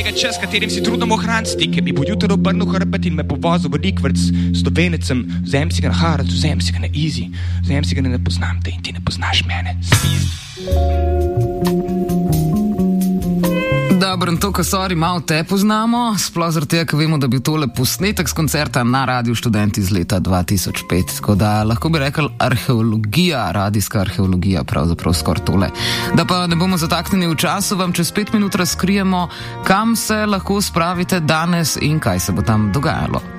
tega čas, katerim si trudimo ohraniti stike, mi bo jutro obrnil hrbet in me povozil v Rikvrc s Slovenecem, vzem si ga na hard, vzem si ga na easy, vzem si ga ne poznam te in ti ne poznaš mene. Dobro, in to, ko sorry, malo te poznamo, sploh zaradi tega, ker vemo, da bi tole posnetek z koncerta na Radiu Študent iz leta 2005, tako da lahko bi rekel arheologija, radijska arheologija, pravzaprav skoraj tole. Da pa ne bomo zataknjeni v času, vam čez 5 minut razkrijemo, kam se lahko spravite danes in kaj se bo tam dogajalo.